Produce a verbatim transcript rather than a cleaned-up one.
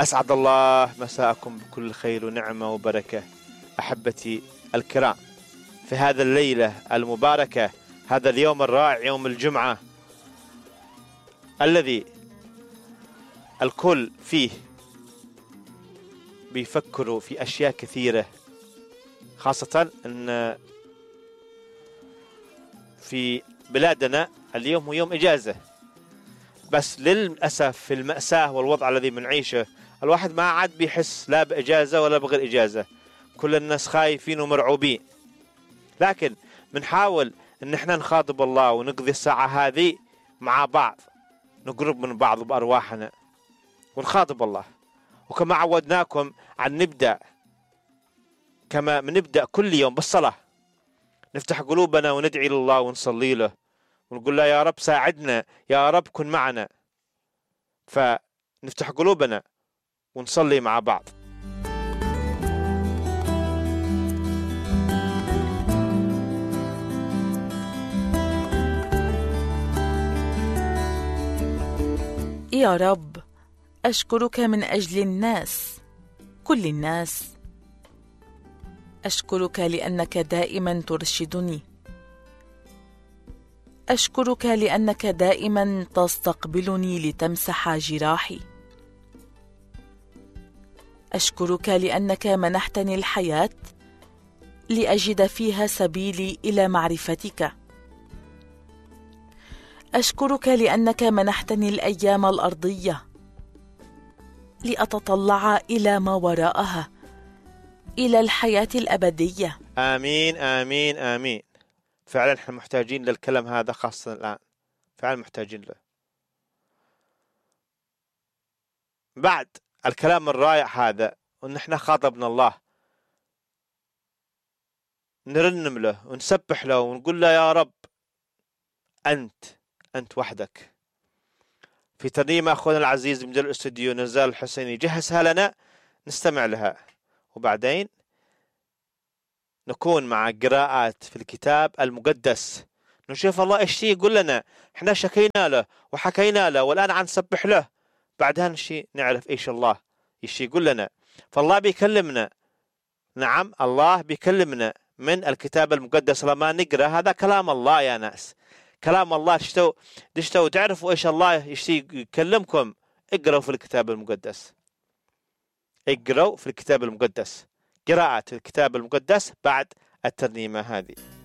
أسعد الله مساءكم بكل خير ونعمة وبركة أحبتي الكرام في هذا الليلة المباركة، هذا اليوم الرائع، يوم الجمعة الذي الكل فيه بيفكروا في أشياء كثيرة، خاصة أن في بلادنا اليوم هو يوم إجازة. بس للأسف في المأساة والوضع الذي بنعيشه الواحد ما عاد بيحس لا بإجازة ولا بغير إجازة، كل الناس خايفين ومرعوبين. لكن بنحاول ان احنا نخاطب الله ونقضي الساعة هذه مع بعض، نقرب من بعض بأرواحنا ونخاطب الله. وكما عودناكم عن نبدأ كما بنبدأ كل يوم بالصلاة، نفتح قلوبنا وندعي لله ونصلي له ونقول له يا رب ساعدنا، يا رب كن معنا. فنفتح قلوبنا ونصلي مع بعض. يا رب أشكرك من أجل الناس، كل الناس. أشكرك لأنك دائما ترشدني، أشكرك لأنك دائما تستقبلني لتمسح جراحي، أشكرك لأنك منحتني الحياة لأجد فيها سبيلي إلى معرفتك، أشكرك لأنك منحتني الأيام الأرضية لأتطلع إلى ما وراءها، إلى الحياة الأبدية. آمين آمين آمين. فعلا احنا محتاجين للكلام هذا، خاصة الآن فعلا محتاجين له. بعد الكلام الرائع هذا وان احنا خاطبنا الله، نرنم له ونسبح له ونقول له يا رب أنت أنت وحدك. في ترنيمة أخونا العزيز من الاستوديو نزال الحسيني جهزها لنا، نستمع لها وبعدين نكون مع قراءات في الكتاب المقدس، نشوف الله إيش يقول لنا. إحنا شكينا له وحكينا له والآن عن نسبح له، بعدها نشي نعرف إيش الله إيش يقول لنا. فالله بيكلمنا، نعم الله بيكلمنا من الكتاب المقدس. لما نقرأ هذا كلام الله يا ناس، كلام الله. تشتو تشتو تعرفوا إيش الله يشتي يكلمكم، اقرأوا في الكتاب المقدس، اقرأوا في الكتاب المقدس. قراءة الكتاب المقدس بعد الترنيمة هذه.